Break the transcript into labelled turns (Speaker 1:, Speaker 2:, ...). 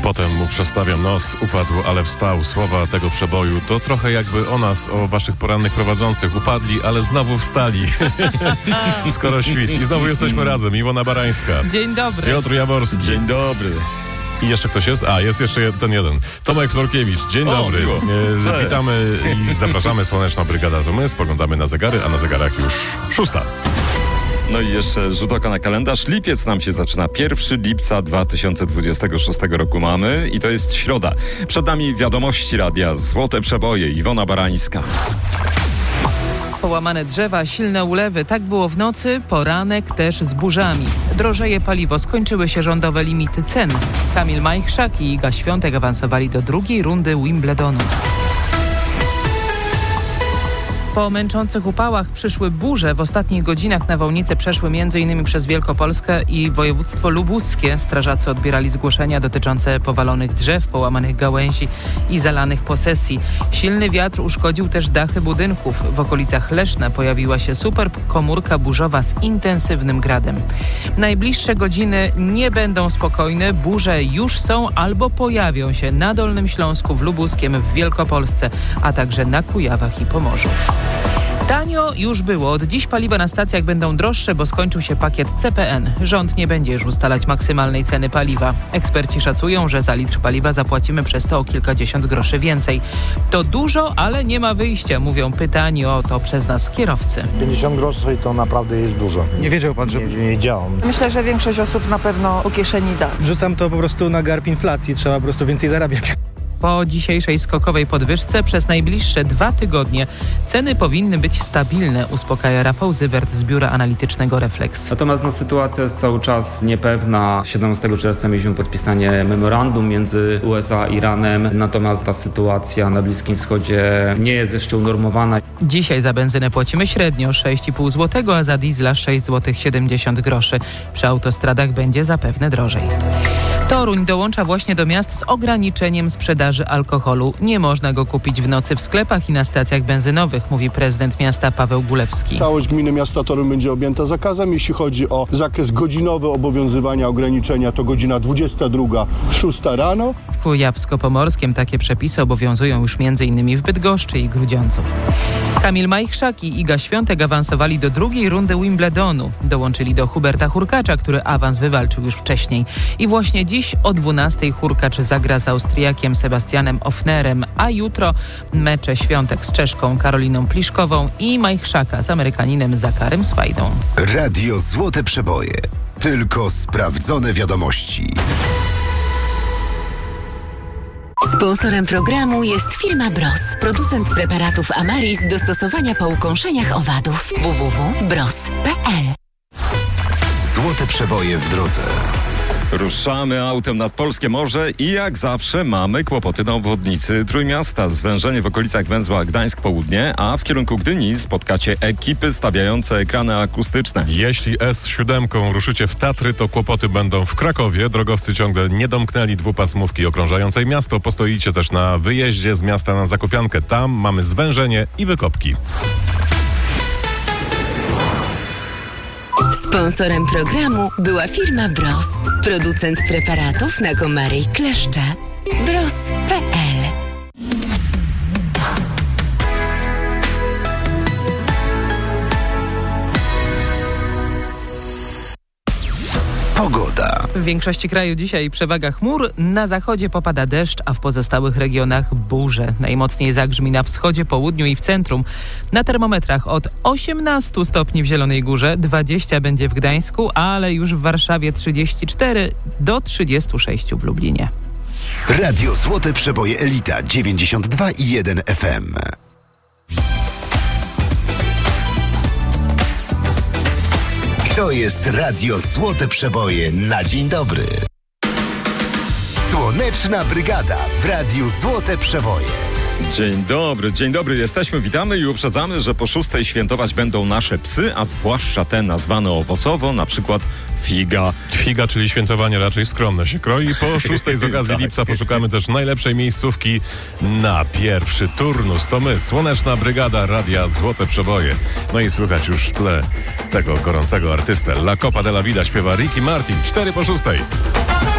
Speaker 1: Potem mu przestawiam nos, upadł, ale wstał. Słowa tego przeboju to trochę jakby o nas, o waszych porannych prowadzących. Upadli, ale znowu wstali. Skoro świt. I znowu jesteśmy razem. Iwona Barańska.
Speaker 2: Dzień dobry.
Speaker 1: Piotr Jaworski.
Speaker 3: Dzień dobry.
Speaker 1: I jeszcze ktoś jest? Jest jeszcze ten jeden. Tomek Florkiewicz. Dzień dobry. Witamy i zapraszamy. Słoneczna Brygada to my. Spoglądamy na zegary, a na zegarach już 6.
Speaker 3: No i jeszcze rzut oka na kalendarz. Lipiec nam się zaczyna. 1 lipca 2026 roku mamy i to jest środa. Przed nami wiadomości radia Złote Przeboje. Iwona Barańska.
Speaker 2: Połamane drzewa, silne ulewy. Tak było w nocy, poranek też z burzami. Drożeje paliwo, skończyły się rządowe limity cen. Kamil Majchrzak i Iga Świątek awansowali do drugiej rundy Wimbledonu. Po męczących upałach przyszły burze. W ostatnich godzinach nawałnice przeszły m.in. przez Wielkopolskę i województwo lubuskie. Strażacy odbierali zgłoszenia dotyczące powalonych drzew, połamanych gałęzi i zalanych posesji. Silny wiatr uszkodził też dachy budynków. W okolicach Leszna pojawiła się superkomórka burzowa z intensywnym gradem. Najbliższe godziny nie będą spokojne. Burze już są albo pojawią się na Dolnym Śląsku, w Lubuskiem, w Wielkopolsce, a także na Kujawach i Pomorzu. Tanio już było. Od dziś paliwa na stacjach będą droższe, bo skończył się pakiet CPN. Rząd nie będzie już ustalać maksymalnej ceny paliwa. Eksperci szacują, że za litr paliwa zapłacimy przez to o kilkadziesiąt groszy więcej. To dużo, ale nie ma wyjścia, mówią pytani o to przez nas kierowcy.
Speaker 4: 50 groszy to naprawdę jest dużo.
Speaker 5: Nie wiedział pan, że...
Speaker 4: Nie wiedziałem.
Speaker 6: Myślę, że większość osób na pewno po kieszeni da.
Speaker 5: Wrzucam to po prostu na garb inflacji. Trzeba po prostu więcej zarabiać.
Speaker 2: Po dzisiejszej skokowej podwyżce przez najbliższe 2 tygodnie ceny powinny być stabilne, uspokaja Rafał Zywert z biura analitycznego Reflex.
Speaker 7: Natomiast sytuacja jest cały czas niepewna. 17 czerwca mieliśmy podpisanie memorandum między USA a Iranem, natomiast ta sytuacja na Bliskim Wschodzie nie jest jeszcze unormowana.
Speaker 2: Dzisiaj za benzynę płacimy średnio 6,5 zł, a za diesla 6,70 zł. Przy autostradach będzie zapewne drożej. Toruń dołącza właśnie do miast z ograniczeniem sprzedaży alkoholu. Nie można go kupić w nocy w sklepach i na stacjach benzynowych, mówi prezydent miasta Paweł Gulewski.
Speaker 8: Całość gminy miasta Toruń będzie objęta zakazem. Jeśli chodzi o zakres godzinowy obowiązywania ograniczenia, to godzina 22, 6 rano.
Speaker 2: W Kujawsko-Pomorskiem takie przepisy obowiązują już m.in. w Bydgoszczy i Grudziądzu. Kamil Majchrzak i Iga Świątek awansowali do drugiej rundy Wimbledonu. Dołączyli do Huberta Hurkacza, który awans wywalczył już wcześniej. I właśnie dziś o 12:00 Hurkacz zagra z Austriakiem Sebastianem Ofnerem, a jutro mecze Świątek z Czeszką Karoliną Pliszkową i Majchrzaka z Amerykaninem Zakarem Swajdą.
Speaker 9: Radio Złote Przeboje. Tylko sprawdzone wiadomości.
Speaker 10: Sponsorem programu jest firma Bros, producent preparatów Amaris do stosowania po ukąszeniach owadów. www.bros.pl.
Speaker 9: Złote Przeboje w drodze.
Speaker 3: Ruszamy autem nad polskie morze i jak zawsze mamy kłopoty na obwodnicy Trójmiasta. Zwężenie w okolicach węzła Gdańsk Południe, a w kierunku Gdyni spotkacie ekipy stawiające ekrany akustyczne.
Speaker 1: Jeśli S7 ruszycie w Tatry, to kłopoty będą w Krakowie. Drogowcy ciągle nie domknęli dwupasmówki okrążającej miasto. Postoicie też na wyjeździe z miasta na Zakopiankę. Tam mamy zwężenie i wykopki.
Speaker 10: Sponsorem programu była firma Bros, producent preparatów na komary i kleszcze. Bros.pl.
Speaker 9: Pogoda.
Speaker 2: W większości kraju dzisiaj przewaga chmur, na zachodzie popada deszcz, a w pozostałych regionach burze. Najmocniej zagrzmi na wschodzie, południu i w centrum. Na termometrach od 18 stopni w Zielonej Górze, 20 będzie w Gdańsku, ale już w Warszawie 34 do 36 w Lublinie.
Speaker 9: Radio Złote Przeboje Elita 92,1 FM. To jest Radio Złote Przeboje na dzień dobry. Słoneczna Brygada w Radiu Złote Przeboje.
Speaker 3: Dzień dobry, jesteśmy, witamy i uprzedzamy, że po 6:00 świętować będą nasze psy, a zwłaszcza te nazwane owocowo, na przykład figa.
Speaker 1: Figa, czyli świętowanie raczej skromne się kroi. Po 6:00 z okazji
Speaker 3: Tak.
Speaker 1: lipca poszukamy też najlepszej miejscówki na pierwszy turnus. To my, Słoneczna Brygada Radia Złote Przeboje. No i słychać już w tle tego gorącego artystę. La Copa de la Vida śpiewa Ricky Martin. 4 po 6:00.